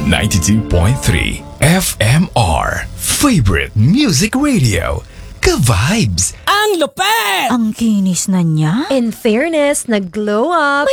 92.3 FMR Favorite Music Radio. Ka-vibes! Ang lupet! Ang kinis na niya. In fairness, nag-glow up.